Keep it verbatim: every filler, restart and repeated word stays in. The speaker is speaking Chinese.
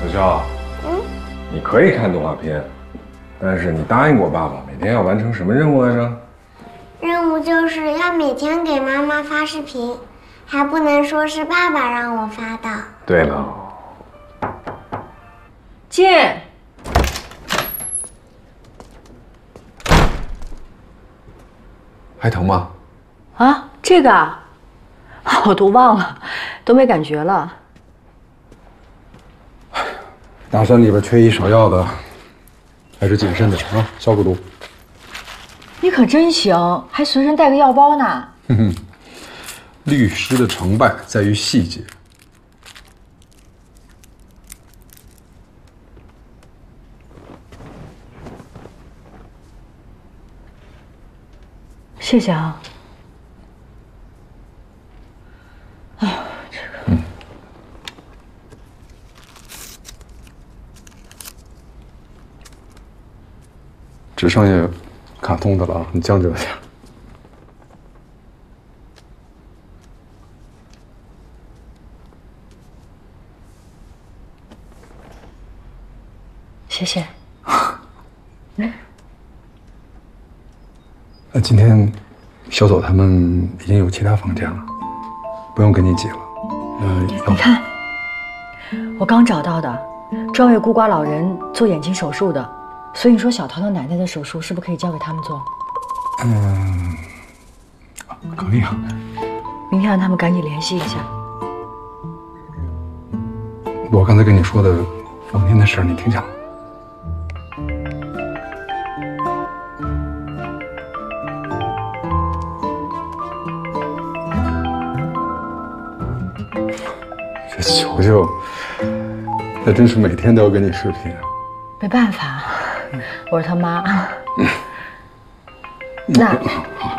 潇，嗯，你可以看动画片，但是你答应过爸爸，每天要完成什么任务来着？ 任务就是要每天给妈妈发视频，还不能说是爸爸让我发的。 对了， 进。 还疼吗？ 啊，这个啊，我都忘了，都没感觉了。 大山里边缺医少药的，还是谨慎点啊，消个毒。 你可真行，还随身带个药包呢。 哼哼，律师的成败在于细节。 谢谢啊。哎呦，这个。嗯。 只剩下卡通的了啊，你将就一下。 谢谢。 嗯。那今天，小走他们已经有其他房间了，不用跟你挤了。呃， 你看，我刚找到的，专为孤寡老人做眼睛手术的，所以你说小桃的奶奶的手术是不是可以交给他们做？ 嗯，可以啊。 明天让他们赶紧联系一下。 我刚才跟你说的房间的事，你听见了？这球球，那真是每天都要跟你视频啊。 没办法，我是他妈。那